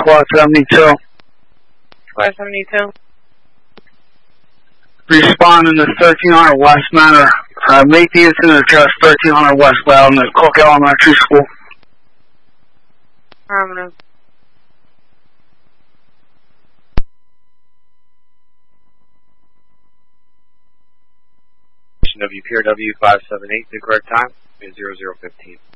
Squad 72. Squad 72. Responding to 1300 West Manor. Make the incident address 1300 West Loudon at Cook Elementary School. Affirmative. WPRW 578, the correct time is 0015.